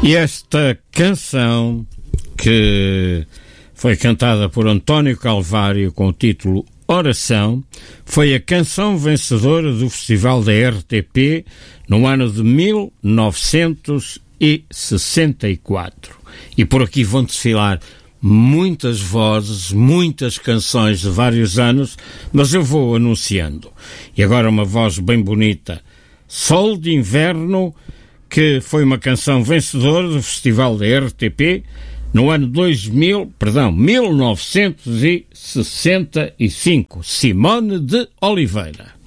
E esta canção, que foi cantada por António Calvário com o título Oração, foi a canção vencedora do Festival da RTP no ano de 1964. E por aqui vão desfilar muitas vozes, muitas canções de vários anos, mas eu vou anunciando. E agora uma voz bem bonita, Sol de Inverno, que foi uma canção vencedora do Festival da RTP no ano 1965, Simone de Oliveira.